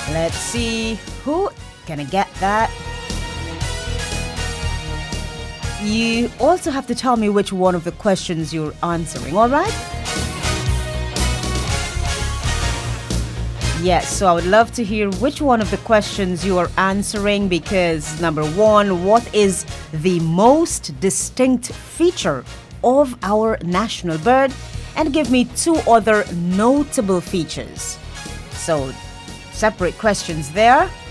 Let's see who gonna get that. You also have to tell me which one of the questions you're answering, all right? Yes, so I would love to hear which one of the questions you are answering because number one, what is the most distinct feature of our national bird? And give me two other notable features. So, separate questions there.